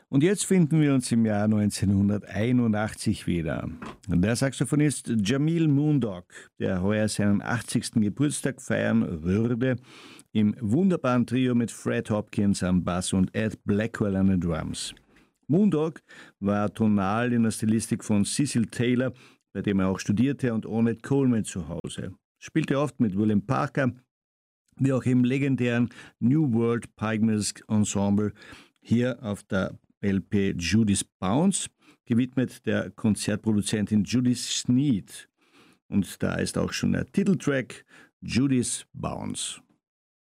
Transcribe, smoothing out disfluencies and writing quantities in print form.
Und jetzt finden wir uns im Jahr 1981 wieder. Der Saxophonist Jamil Moondog, der heuer seinen 80. Geburtstag feiern würde, im wunderbaren Trio mit Fred Hopkins am Bass und Ed Blackwell an den Drums. Moondog war tonal in der Stilistik von Cecil Taylor, bei dem er auch studierte, und Ornette Coleman zu Hause. Spielte oft mit William Parker, wie auch im legendären New World Pygmies Ensemble, hier auf der LP Judy's Bounce, gewidmet der Konzertproduzentin Judy Sneed. Und da ist auch schon der Titeltrack Judy's Bounce.